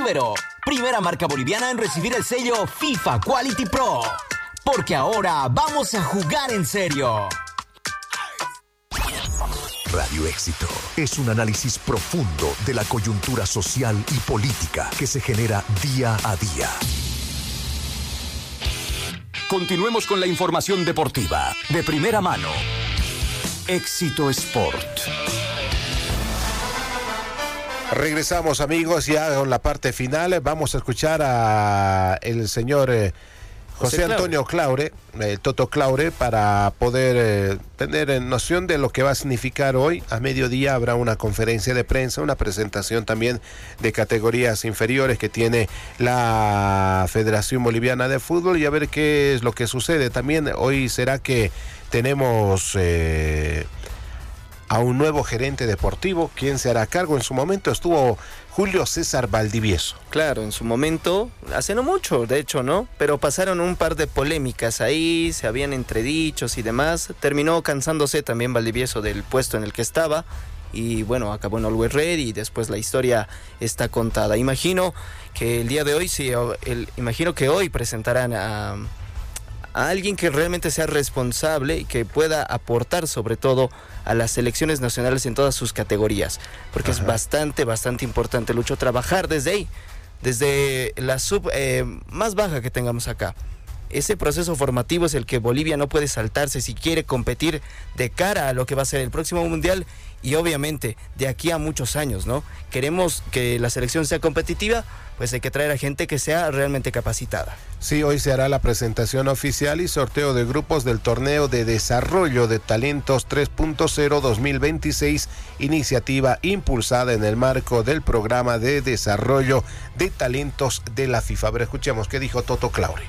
Ibero, primera marca boliviana en recibir el sello FIFA Quality Pro. Porque ahora vamos a jugar en serio. Radio Éxito es un análisis profundo de la coyuntura social y política que se genera día a día. Continuemos con la información deportiva de primera mano. Éxito Sport. Regresamos, amigos, ya con la parte final. Vamos a escuchar a el señor José Antonio Claure, Toto Claure, para poder tener noción de lo que va a significar hoy. A mediodía habrá una conferencia de prensa, una presentación también de categorías inferiores que tiene la Federación Boliviana de Fútbol, y a ver qué es lo que sucede. También hoy será que tenemos a un nuevo gerente deportivo. ¿Quién se hará cargo? En su momento estuvo Julio César Valdivieso. Claro, en su momento, hace no mucho, de hecho, ¿no? Pero pasaron un par de polémicas ahí, se habían entredichos y demás. Terminó cansándose también Valdivieso del puesto en el que estaba. Y bueno, acabó en Always Red y después la historia está contada. Imagino que el día de hoy, imagino que hoy presentarán a alguien que realmente sea responsable y que pueda aportar sobre todo a las selecciones nacionales en todas sus categorías, porque es bastante importante, Lucho, trabajar desde ahí, desde la sub más baja que tengamos acá. Ese proceso formativo es el que Bolivia no puede saltarse si quiere competir de cara a lo que va a ser el próximo Mundial y obviamente de aquí a muchos años, ¿no? Queremos que la selección sea competitiva, pues hay que traer a gente que sea realmente capacitada. Sí, hoy se hará la presentación oficial y sorteo de grupos del torneo de desarrollo de talentos 3.0 2026, iniciativa impulsada en el marco del programa de desarrollo de talentos de la FIFA. A ver, escuchemos qué dijo Toto Claure.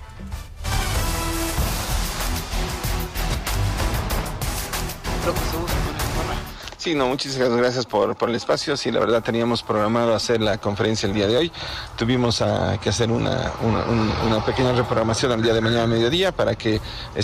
Sí, no, muchísimas gracias por el espacio. Sí, la verdad teníamos programado hacer la conferencia el día de hoy. Tuvimos que hacer una pequeña reprogramación al día de mañana a mediodía para que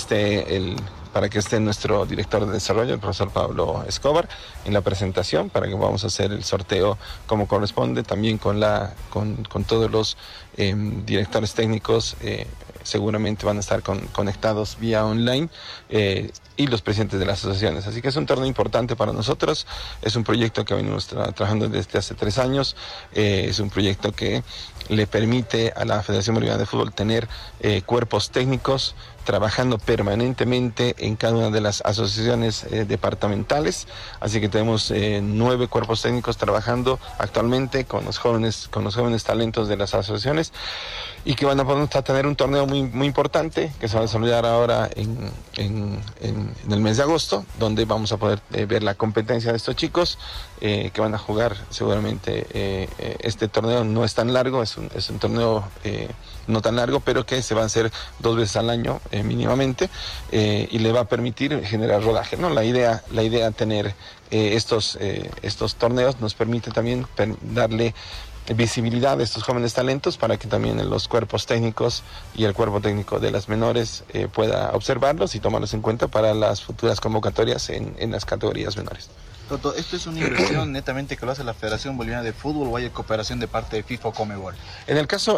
esté nuestro director de desarrollo, el profesor Pablo Escobar, en la presentación, para que vamos a hacer el sorteo como corresponde, también con todos los directores técnicos. Seguramente van a estar conectados vía online, y los presidentes de las asociaciones. Así que es un torneo importante para nosotros, es un proyecto que venimos trabajando desde hace 3 años, es un proyecto que le permite a la Federación Boliviana de Fútbol tener cuerpos técnicos trabajando permanentemente en cada una de las asociaciones departamentales, así que tenemos 9 cuerpos técnicos trabajando actualmente con los jóvenes talentos de las asociaciones, y que van a tener un torneo muy importante que se va a desarrollar ahora en el mes de agosto, donde vamos a poder ver la competencia de estos chicos que van a jugar seguramente. Este torneo no es tan largo, es un torneo no tan largo, pero que se va a hacer 2 veces al año mínimamente, y le va a permitir generar rodaje, ¿no? La idea tener estos torneos nos permite también darle visibilidad a estos jóvenes talentos para que también los cuerpos técnicos y el cuerpo técnico de las menores pueda observarlos y tomarlos en cuenta para las futuras convocatorias en las categorías menores. Toto, ¿esto es una inversión netamente que lo hace la Federación Boliviana de Fútbol o hay cooperación de parte de FIFA o Conmebol? En el caso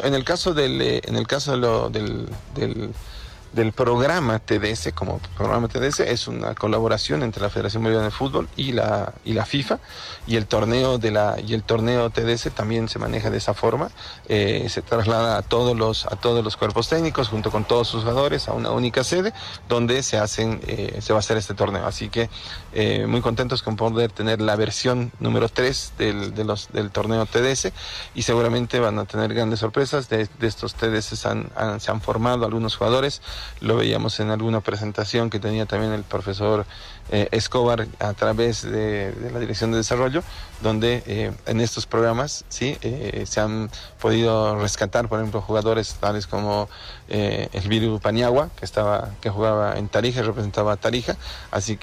del programa TDS, como programa TDS, es una colaboración entre la Federación Boliviana de Fútbol y la FIFA, y el torneo TDS también se maneja de esa forma. Se traslada a todos los cuerpos técnicos junto con todos sus jugadores a una única sede donde se va a hacer este torneo. Así que muy contentos con poder tener la versión número 3 del torneo TDS, y seguramente van a tener grandes sorpresas. De estos TDS se han formado algunos jugadores. Lo veíamos en alguna presentación que tenía también el profesor Escobar a través de la Dirección de Desarrollo, donde en estos programas se han podido rescatar, por ejemplo, jugadores tales como el Viru Paniagua, que jugaba en Tarija y representaba a Tarija. Así que nada,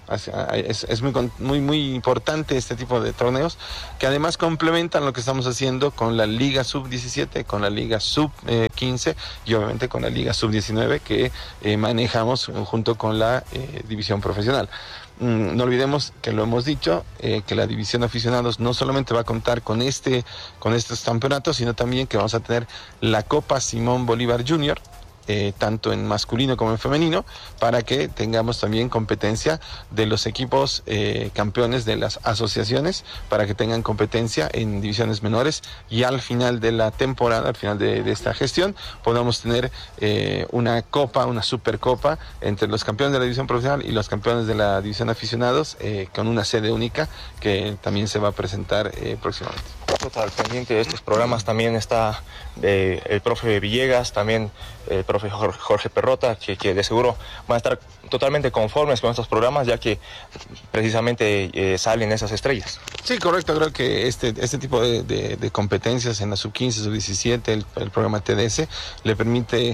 Es muy importante este tipo de torneos, que además complementan lo que estamos haciendo con la Liga Sub-17, con la Liga Sub-15 y obviamente con la Liga Sub-19 que manejamos junto con la división profesional. No olvidemos que lo hemos dicho, que la división de aficionados no solamente va a contar con estos campeonatos, sino también que vamos a tener la Copa Simón Bolívar Junior, tanto en masculino como en femenino, para que tengamos también competencia de los equipos campeones de las asociaciones, para que tengan competencia en divisiones menores, y al final de la temporada, al final de esta gestión, podamos tener una copa, una supercopa entre los campeones de la división profesional y los campeones de la división aficionados, con una sede única que también se va a presentar próximamente. Al pendiente de estos programas también está el profe Villegas, también el profe Jorge Perrota, que de seguro van a estar totalmente conformes con estos programas, ya que precisamente salen esas estrellas. Sí, correcto. Creo que este tipo de competencias en la sub-15, sub-17, el programa TDS, le permite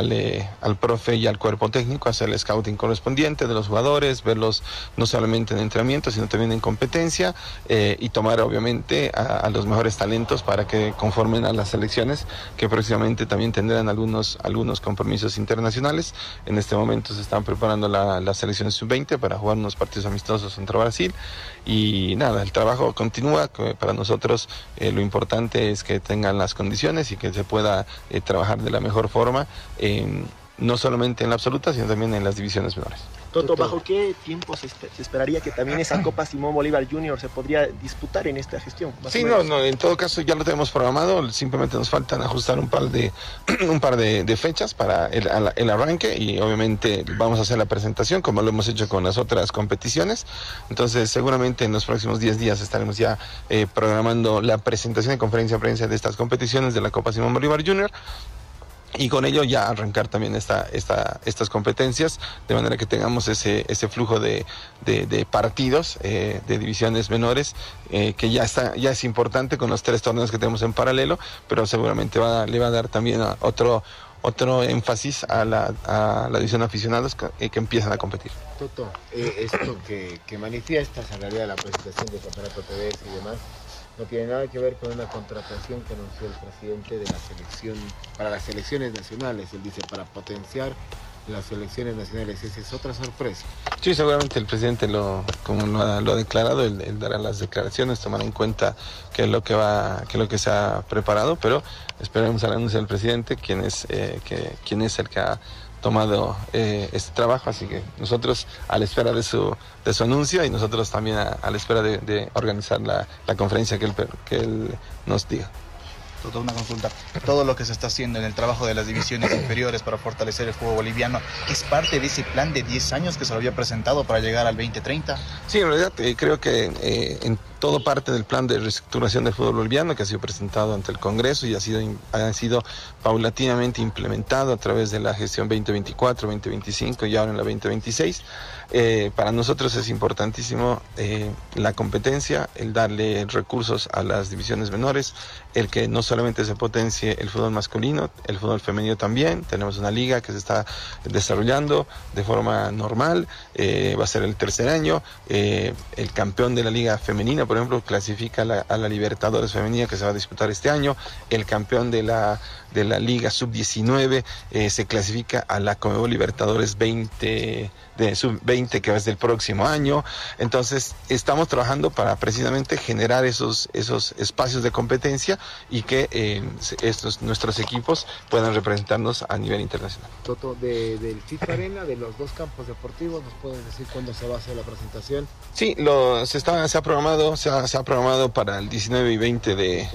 al profe y al cuerpo técnico hacer el scouting correspondiente de los jugadores, verlos no solamente en entrenamiento, sino también en competencia, y tomar obviamente a los mejores talentos para que conformen a las selecciones, que próximamente también tendrán algunos compromisos internacionales. En este momento se están preparando las selecciones sub-20 para jugar unos partidos amistosos contra Brasil, y nada, el trabajo continúa. Para nosotros lo importante es que tengan las condiciones y que se pueda trabajar de la mejor forma, no solamente en la absoluta, sino también en las divisiones menores. Toto, ¿bajo qué tiempo se esperaría que también esa Copa Simón Bolívar Junior se podría disputar en esta gestión? Sí, no, en todo caso ya lo tenemos programado, simplemente nos faltan ajustar un par de fechas para el arranque, y obviamente vamos a hacer la presentación como lo hemos hecho con las otras competiciones. Entonces seguramente en los próximos 10 días estaremos ya programando la presentación de conferencia de prensa de estas competiciones de la Copa Simón Bolívar Junior, y con ello ya arrancar también estas competencias, de manera que tengamos ese flujo de partidos de divisiones menores, que ya es importante con los 3 torneos que tenemos en paralelo, pero seguramente le va a dar también otro énfasis a la división de aficionados que empiezan a competir. Toto, esto que manifiestas en realidad la presentación del campeonato TDS y demás, no tiene nada que ver con una contratación que anunció el presidente de la selección para las selecciones nacionales. Él dice para potenciar las selecciones nacionales. Esa es otra sorpresa. Sí, seguramente el presidente como lo ha declarado, él dará las declaraciones, tomará en cuenta qué es lo que se ha preparado, pero esperemos al anuncio del presidente, quien es el que ha tomado este trabajo. Así que nosotros a la espera de su anuncio, y nosotros también a la espera de organizar la conferencia que él nos diga. Toda una consulta. Todo lo que se está haciendo en el trabajo de las divisiones inferiores para fortalecer el fútbol boliviano, ¿es parte de ese plan de 10 años que se lo había presentado para llegar al 2030? Sí, en realidad creo que en todo parte del plan de reestructuración del fútbol boliviano, que ha sido presentado ante el Congreso y ha sido paulatinamente implementado a través de la gestión 2024, 2025 y ahora en la 2026. Para nosotros es importantísimo la competencia, el darle recursos a las divisiones menores, el que no solamente se potencie el fútbol masculino, el fútbol femenino también. Tenemos una liga que se está desarrollando de forma normal, va a ser el 3er año. El campeón de la liga femenina, por ejemplo, clasifica a la Libertadores femenina, que se va a disputar este año. El campeón de la liga sub-19 se clasifica a la Conmebol Libertadores sub-20, que va a ser el próximo año. Entonces estamos trabajando para precisamente generar esos espacios de competencia, y que nuestros equipos puedan representarnos a nivel internacional. Toto, del FIFA Arena, de los 2 campos deportivos, ¿nos pueden decir cuándo se va a hacer la presentación? Sí, se ha programado para el 19 y 20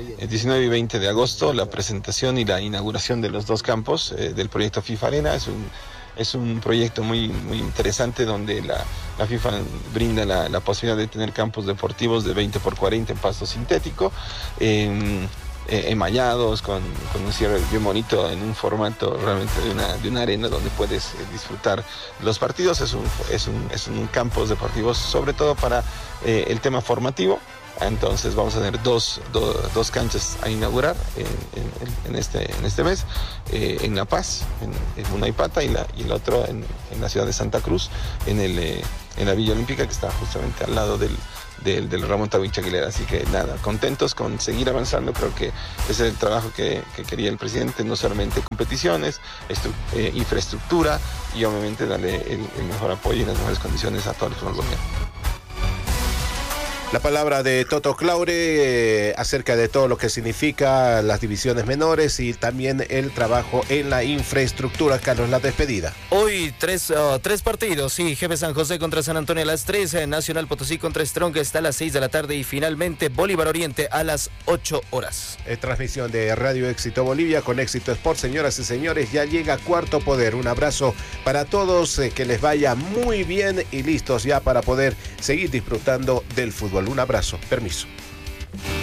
de agosto la presentación y la inauguración de los 2 campos del proyecto FIFA Arena. Es un proyecto muy interesante, donde la FIFA brinda la posibilidad de tener campos deportivos de 20x40 en pasto sintético, emallados, con un cierre bien bonito, en un formato realmente de una arena donde puedes disfrutar los partidos. Es un campos deportivos sobre todo para el tema formativo. Entonces vamos a tener dos canchas a inaugurar en este mes, en La Paz, en Huayna y Pata, y el otro en la ciudad de Santa Cruz, en en la Villa Olímpica, que está justamente al lado del Ramón Tawincha Aguilera. Así que nada, contentos con seguir avanzando. Creo que ese es el trabajo que quería el presidente, no solamente competiciones, infraestructura y obviamente darle el mejor apoyo y las mejores condiciones a todo el fútbol boliviano. La palabra de Toto Claure acerca de todo lo que significa las divisiones menores y también el trabajo en la infraestructura. Carlos, la despedida. Hoy tres partidos, sí, Jefe San José contra San Antonio a las 3, Nacional Potosí contra Strong está a las 6 de la tarde y finalmente Bolívar Oriente a las 8 horas. Transmisión de Radio Éxito Bolivia con Éxito Sport. Señoras y señores, ya llega Cuarto Poder. Un abrazo para todos, que les vaya muy bien y listos ya para poder seguir disfrutando del fútbol. Un abrazo, permiso.